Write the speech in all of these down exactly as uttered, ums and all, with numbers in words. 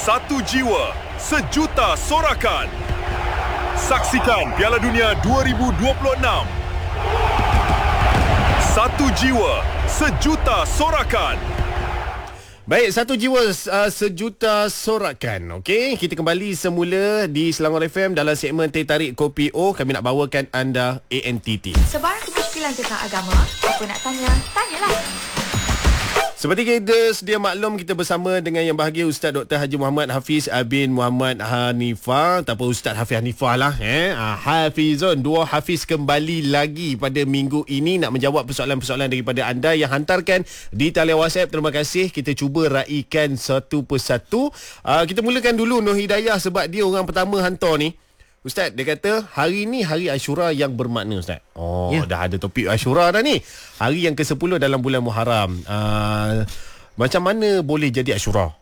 satu jiwa, sejuta sorakan. Saksikan Piala Dunia dua ribu dua puluh enam. Satu jiwa, sejuta sorakan. Baik, satu jiwa uh, sejuta sorakan. Okey, kita kembali semula di Selangor F M dalam segmen Teh Tarik Kopi O. Kami nak bawakan anda A N T T. Sebarang kemusykilan tentang agama, apa nak tanya, tanyalah. Seperti kita sedia maklum, kita bersama dengan yang bahagia Ustaz Doktor Haji Muhammad Hafiz bin Muhammad Hanifah ataupun Ustaz Hafiz Hanifah lah eh. Hafizun, dua Hafiz kembali lagi pada minggu ini nak menjawab persoalan-persoalan daripada anda yang hantarkan di talian WhatsApp. Terima kasih. Kita cuba raikan satu persatu. uh, Kita mulakan dulu Nur Hidayah sebab dia orang pertama hantar ni. Ustaz, dia kata hari ni hari Ashura yang bermakna, Ustaz. Oh, ya. Dah ada topik Ashura dah ni. Hari yang kesepuluh dalam bulan Muharram. Uh, macam mana boleh jadi Ashura?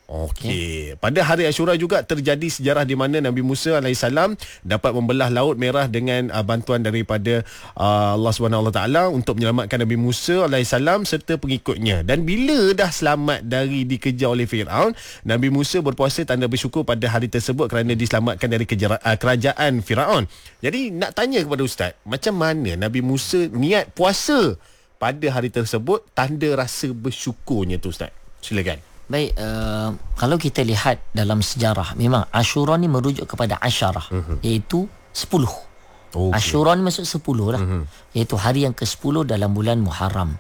Okey. Ya. Pada hari Ashura juga terjadi sejarah di mana Nabi Musa alaihissalam dapat membelah Laut Merah dengan uh, bantuan daripada uh, Allah Subhanahu Wa Taala untuk menyelamatkan Nabi Musa alaihissalam serta pengikutnya. Dan bila dah selamat dari dikejar oleh Firaun, Nabi Musa berpuasa tanda bersyukur pada hari tersebut kerana diselamatkan dari kejar- uh, kerajaan Firaun. Jadi nak tanya kepada Ustaz, macam mana Nabi Musa niat puasa pada hari tersebut, tanda rasa bersyukurnya tu, Ustaz? Silakan. Baik, uh, kalau kita lihat dalam sejarah, memang Ashura ni merujuk kepada Asyarah, uh-huh. iaitu sepuluh. Okay. Ashura ni maksud sepuluh lah, uh-huh. iaitu hari yang ke sepuluh dalam bulan Muharram.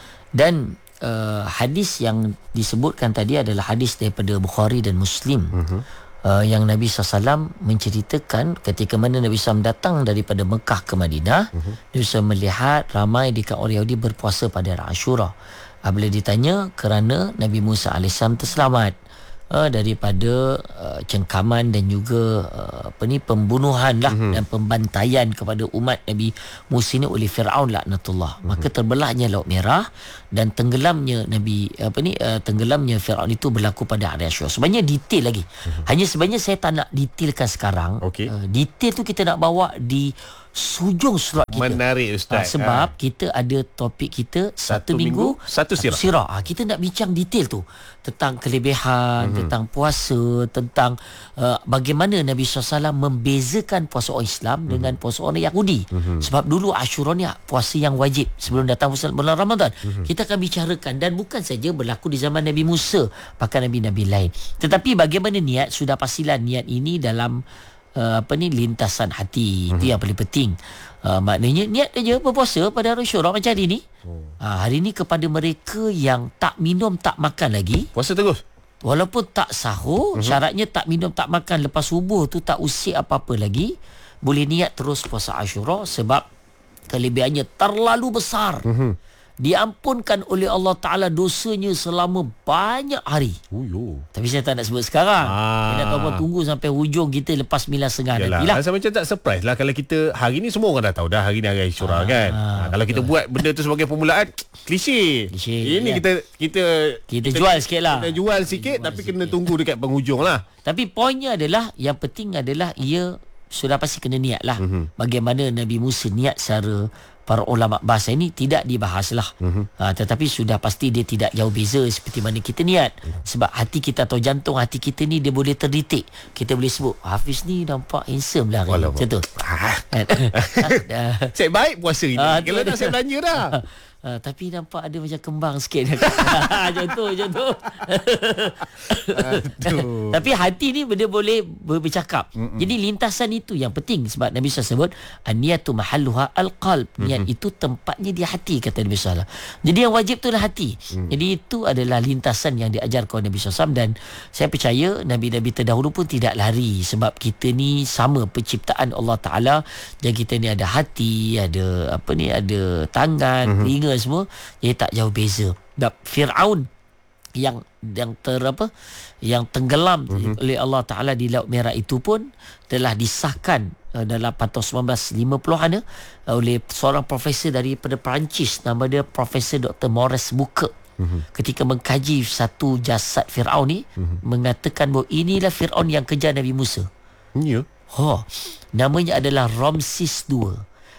Dan uh, hadis yang disebutkan tadi adalah hadis daripada Bukhari dan Muslim, uh-huh. uh, yang Nabi sallallahu alaihi wasallam menceritakan ketika mana Nabi sallallahu alaihi wasallam datang daripada Mekah ke Madinah, uh-huh. Nabi sallallahu alaihi wasallam melihat ramai di kaum orang Yahudi berpuasa pada hari Ashura. Bila ditanya, kerana Nabi Musa alaihissalam terselamat uh, daripada uh, cengkaman dan juga uh, apa ni pembunuhan lah, mm-hmm. dan pembantaian kepada umat Nabi Musa ini oleh Firaun laknatullah. Mm-hmm. Maka terbelahnya Laut Merah dan tenggelamnya Nabi apa ni uh, tenggelamnya Firaun itu berlaku pada hari Ashura. Sebenarnya detail lagi. Mm-hmm. Hanya sebenarnya saya tak nak detailkan sekarang. Okay. Uh, detail tu kita nak bawa di sujung surat kita. Menarik, Ustaz. Ha, sebab ha. kita ada topik kita satu, satu minggu, minggu satu sirah. Satu sirah. Ha, kita nak bincang detail tu tentang kelebihan, mm-hmm. tentang puasa, tentang uh, bagaimana Nabi sallallahu alaihi wasallam membezakan puasa orang Islam mm-hmm. dengan puasa orang Yahudi. Mm-hmm. Sebab dulu Ashura ni puasa yang wajib sebelum datang bulan Ramadan. Mm-hmm. Kita akan bicarakan, dan bukan saja berlaku di zaman Nabi Musa, bahkan Nabi-Nabi lain. Tetapi bagaimana niat, sudah pastilah niat ini dalam Uh, apa ni lintasan hati. Mm-hmm. Itu yang paling penting. Uh, maknanya niat aja berpuasa pada hari Ashura macam hari ni. Oh. Uh, hari ni kepada mereka yang tak minum tak makan lagi, puasa terus. Walaupun tak sahur, mm-hmm. syaratnya tak minum tak makan lepas subuh tu, tak usik apa-apa lagi, boleh niat terus puasa Ashura sebab kelebihannya terlalu besar. Mm-hmm. Diampunkan oleh Allah Ta'ala dosanya selama banyak hari. Oh, yo. Tapi saya tak nak sebut sekarang. Ah. Saya nak kau tunggu sampai hujung kita lepas sembilan setengah nanti lah. Rasa macam tak surprise lah kalau kita hari ni semua orang dah tahu dah hari ni hari Ashura, ah, kan. Ah, kalau betul. Kita buat benda tu sebagai permulaan, klise. Klise. Ini ya. kita, kita kita kita jual sikit lah. Kita jual sikit jual tapi sikit. Kena tunggu dekat penghujung lah. Tapi poinnya adalah, yang penting adalah ia sudah pasti kena niat lah. Mm-hmm. Bagaimana Nabi Musa niat secara para ulama bahasa ini tidak dibahas lah. Mm-hmm. Ha, tetapi sudah pasti dia tidak jauh beza seperti mana kita niat. Mm-hmm. Sebab hati kita atau jantung hati kita ni dia boleh terdetik. Kita boleh sebut Hafiz ni nampak handsome lah. Macam tu. Saya baik puasa ini. Ha, kalau tak saya belanja dah. Uh, tapi nampak ada macam kembang sikit. Macam tu, macam tu. Tapi hati ni dia boleh bercakap. Mm-mm. Jadi lintasan itu yang penting. Sebab Nabi sallallahu alaihi wasallam sebut an-niyatu mahalluha al-qalb. Niat mm-hmm. itu tempatnya di hati, kata Nabi sallallahu alaihi wasallam. Jadi yang wajib tu adalah hati. Mm. Jadi itu adalah lintasan yang diajarkan oleh Nabi sallallahu alaihi wasallam. Dan saya percaya Nabi-Nabi terdahulu pun tidak lari. Sebab kita ni sama penciptaan Allah Ta'ala. Dan kita ni ada hati, ada apa ni, ada tangan, mm-hmm. telinga semua, jadi tak jauh beza. Dan Firaun yang yang ter apa yang tenggelam mm-hmm. oleh Allah Taala di Laut Merah itu pun telah disahkan uh, dalam pada sembilan belas lima puluhan uh, oleh seorang profesor daripada Perancis, nama dia Profesor Doktor Maurice Bucaque. Mm-hmm. Ketika mengkaji satu jasad Firaun ni, mm-hmm. mengatakan bahawa inilah Firaun yang kejar Nabi Musa. Ya. Yeah. Oh, namanya adalah Ramses kedua.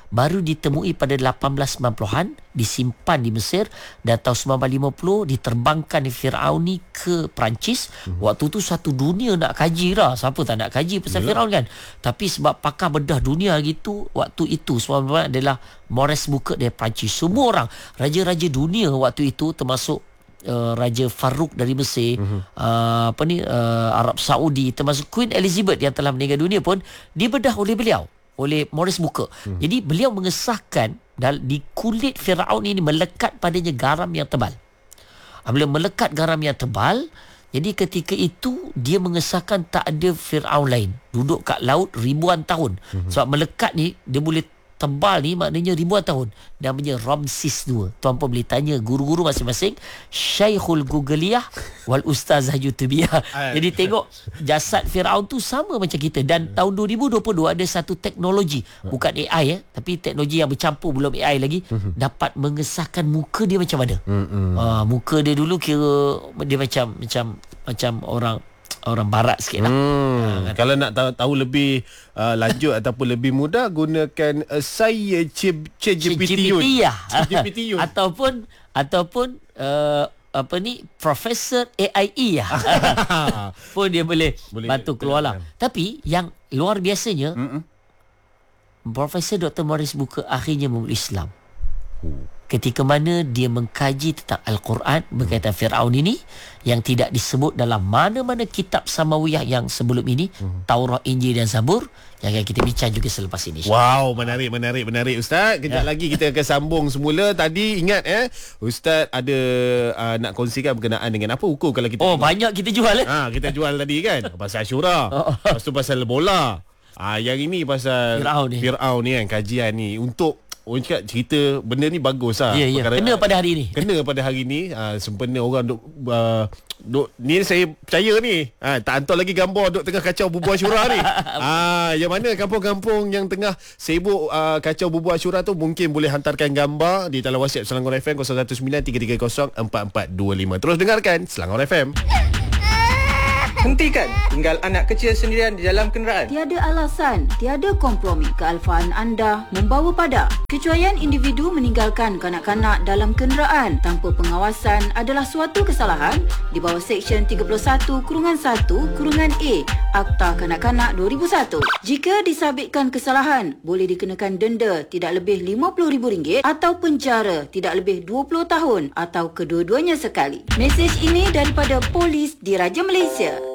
baru ditemui pada lapan belas sembilan puluhan, disimpan di Mesir, dan tahun sembilan belas lima puluh diterbangkan Firaun ni ke Perancis. Hmm. Waktu tu satu dunia nak kaji lah. Siapa tak nak kaji pasal Firaun kan? Tapi sebab pakar bedah dunia gitu, waktu itu semua adalah Maurice Bucaque dari Perancis. Semua orang, raja-raja dunia waktu itu, termasuk Uh, Raja Farouk dari Mesir, uh-huh. uh, apa ni uh, Arab Saudi, termasuk Queen Elizabeth yang telah meninggal dunia pun dibedah oleh beliau, oleh Maurice Bucaque. Uh-huh. Jadi beliau mengesahkan dal- di kulit Firaun ini melekat padanya garam yang tebal. Bila melekat garam yang tebal, jadi ketika itu dia mengesahkan tak ada Firaun lain duduk kat laut ribuan tahun. Uh-huh. Sebab melekat ni dia boleh tebal ni, maknanya ribuan tahun. Namanya Ramses kedua. Tuan pun boleh tanya guru-guru masing-masing, Syekhul Googliyah wal Ustazah Yutubiyah. Jadi tengok jasad Firaun tu sama macam kita. Dan tahun dua ribu dua puluh dua ada satu teknologi, bukan A I eh, tapi teknologi yang bercampur, belum A I lagi, dapat mengesahkan muka dia macam mana. uh, Muka dia dulu kira dia macam Macam macam orang orang barat sikit lah. Hmm. Ha, kan? Kalau nak tahu, tahu lebih uh, lanjut ataupun lebih mudah, gunakan uh, saya ChatGPT ya. ataupun ataupun uh, apa ni Profesor A I E ya. Pun dia boleh, boleh bantu keluar lah. Tapi yang luar biasanya, Mm-mm. Profesor Doktor Maurice Bucaque akhirnya memeluk Islam. Uh. Ketika mana dia mengkaji tentang Al-Quran berkaitan Firaun ini yang tidak disebut dalam mana-mana kitab Samawiyah yang sebelum ini, hmm. Taurat, Injil dan Zabur, yang akan kita bincang juga selepas ini. Wow, menarik, menarik, menarik Ustaz. Kejap ya. lagi kita akan sambung semula. Tadi ingat eh, Ustaz ada uh, nak kongsikan berkenaan dengan apa hukum kalau kita... Oh, jual. Banyak kita jual eh. Ha, kita jual tadi kan. Pasal Ashura. Oh. Lepas tu pasal bola. Ah, yang ini pasal Firaun ni. Firaun ni kan, kajian ni untuk orang cakap cerita benda ni bagus lah. Ya, ya. Kena pada hari ni. Kena pada hari ni. Ha, sempena orang duk, uh, duk, ni saya percaya ni. Ha, tak hantar lagi gambar duk tengah kacau bubuh Ashura ni. Ha, yang mana kampung-kampung yang tengah sibuk uh, kacau bubuh Ashura tu mungkin boleh hantarkan gambar di dalam WhatsApp Selangor F M kosong satu sembilan tiga tiga kosong empat empat dua lima. Terus dengarkan Selangor F M. Hentikan tinggal anak kecil sendirian di dalam kenderaan. Tiada alasan, tiada kompromi kealfaan anda membawa pada kecuaian individu meninggalkan kanak-kanak dalam kenderaan tanpa pengawasan adalah suatu kesalahan di bawah Seksyen tiga puluh satu kurungan satu kurungan A Akta Kanak-Kanak dua ribu satu. Jika disabitkan kesalahan, boleh dikenakan denda tidak lebih lima puluh ribu ringgit atau penjara tidak lebih dua puluh tahun atau kedua-duanya sekali. Mesej ini daripada Polis Diraja Malaysia.